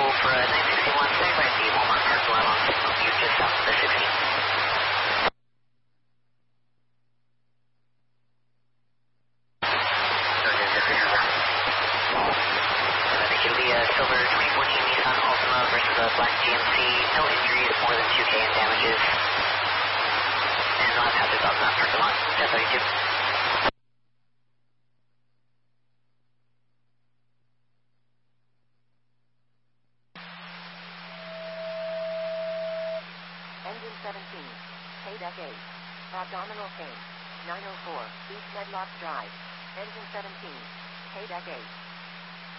full for 961, standing by the Walmart parking lot on Signal View, just south of the 16. It'll be a silver 2014 Nissan Altima versus a black GMC. No injuries, more than 2K in damages. And not hazards on that parking lot. 1032. Engine 17, K-Deck 8, abdominal pain, 904, East Medlock Drive, Engine 17, K-Deck 8.